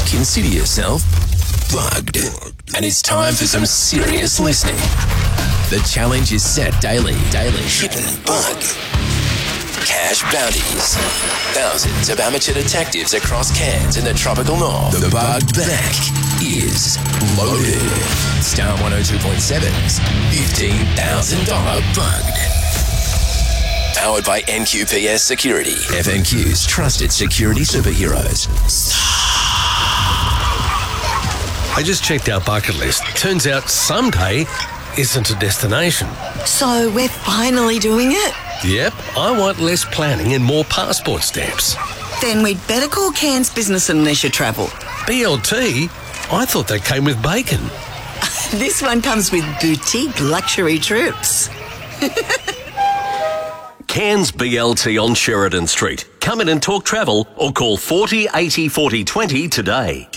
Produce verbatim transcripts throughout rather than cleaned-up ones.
Consider yourself bugged. And it's time for some serious listening. The challenge is set daily. Daily. Hidden bug. Cash bounties. Thousands of amateur detectives across Cairns and the tropical north. The Bugged Bank is loaded. Star one oh two point seven's fifteen thousand dollars Bugged. Powered by N Q P S Security. F N Q's trusted security superheroes. I just checked our bucket list. Turns out someday isn't a destination. So we're finally doing it? Yep, I want less planning and more passport stamps. Then we'd better call Cairns Business and Leisure Travel. B L T? I thought they came with bacon. This one comes with boutique luxury trips. Cairns B L T on Sheridan Street. Come in and talk travel or call forty eighty forty twenty today.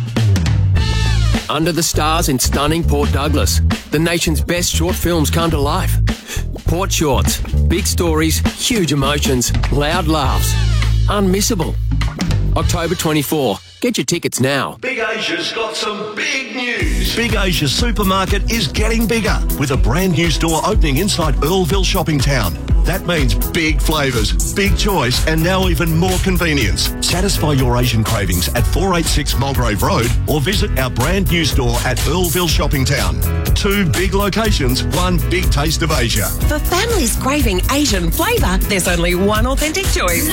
Under the Stars in stunning Port Douglas, the nation's best short films come to life. Port Shorts, big stories, huge emotions, loud laughs, unmissable. October twenty-fourth. Get your tickets now. Big Asia's got some big news. Big Asia Supermarket is getting bigger with a brand new store opening inside Earlville Shopping Town. That means big flavours, big choice, and now even more convenience. Satisfy your Asian cravings at four eighty-six Mulgrave Road or visit our brand new store at Earlville Shopping Town. Two big locations, one big taste of Asia. For families craving Asian flavour, there's only one authentic choice.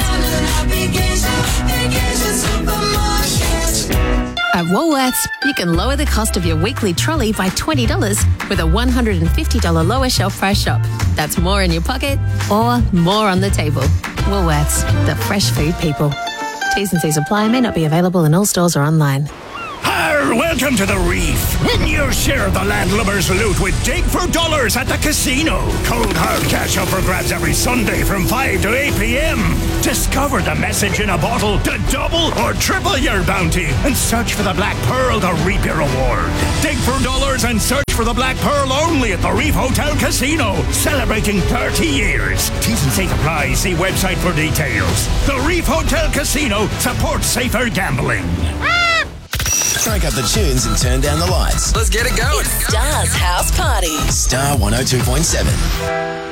At Woolworths, you can lower the cost of your weekly trolley by twenty dollars with a one hundred fifty dollars lower shelf price shop. That's more in your pocket or more on the table. Woolworths, the fresh food people. T's and C's apply, may not be available in all stores or online. Arr, welcome to the Reef. Win your share of the landlubbers loot with Dig for Dollars at the casino. Cold hard cash up for grabs every Sunday from five to eight p.m. Discover the message in a bottle to double or triple your bounty and search for the Black Pearl to reap your reward. Dig for Dollars and search for the Black Pearl only at the Reef Hotel Casino. Celebrating thirty years. T's and C's apply. See website for details. The Reef Hotel Casino supports safer gambling. Crank up the tunes and turn down the lights. Let's get it going. It's Star's House Party. Star one oh two point seven.